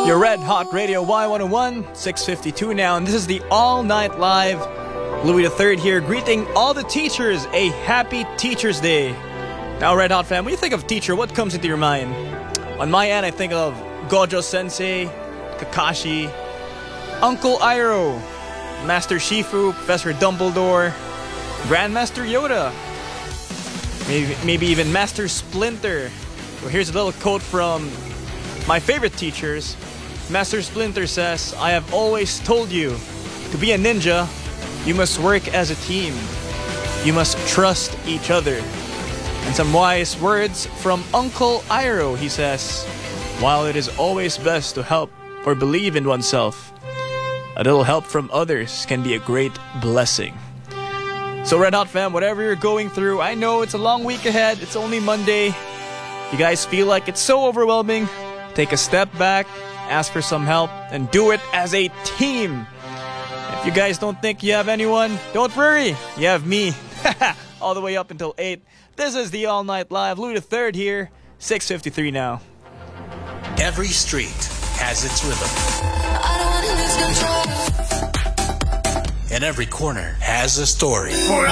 Your Red Hot Radio Y101, 6:52 now, and this is the All Night Live. Louis III here, greeting all the teachers a happy Teacher's Day. Now, Red Hot fam, when you think of teacher, what comes into your mind? On my end, I think of Gojo Sensei, Kakashi, Uncle Iroh, Master Shifu, Professor Dumbledore, Grandmaster Yoda, maybe even Master Splinter. Well, here's a little quote from my favorite teachers. Master Splinter says, "I have always told you, to be a ninja, you must work as a team. You must trust each other." And some wise words from Uncle Iroh. He says, "While it is always best to help or believe in oneself, a little help from others can be a great blessing." So Red Hot fam, whatever you're going through, I know it's a long week ahead. It's only Monday. You guys feel like it's so overwhelming, take a step back, ask for some help, and do it as a team. If you guys don't think you have anyone, don't worry, you have me. All the way up until 8. This is the All Night Live. Louis III here, 6:53 now. Every street has its rhythm. And every corner has a story.